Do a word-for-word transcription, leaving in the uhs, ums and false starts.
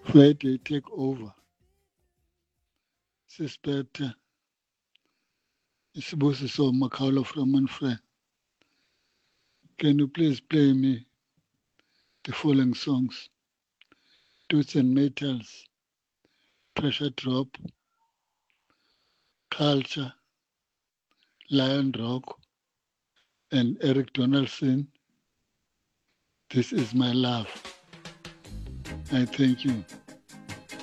Friday take over. Sispethe Isibusiso Makaulo from Manfred. Can you please play me the following songs? Toots and Metals, Pressure Drop, Culture, Lion Rock, and Eric Donaldson. This is my love. I thank you.